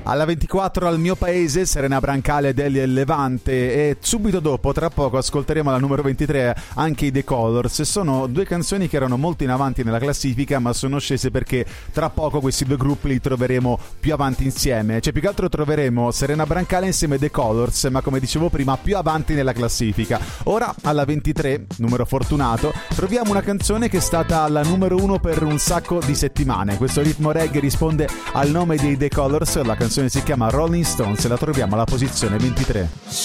Alla 24 Al mio paese, Serena Brancale, Delia e Levante, e subito dopo, tra poco, ascolteremo alla numero 23 anche i The Colors. Sono due canzoni che erano molto in avanti nella classifica, ma sono scese perché tra poco questi due gruppi li troveremo più avanti insieme. Cioè, più che altro troveremo Serena Brancale insieme ai The Colors, ma come dicevo prima più avanti nella classifica. Ora alla 23, numero fortunato, troviamo una canzone che è stata alla numero 1 per un sacco di settimane. Questo ritmo reggae risponde al nome dei The Colors, la canzone si chiama Rolling Stones e la troviamo alla posizione 23.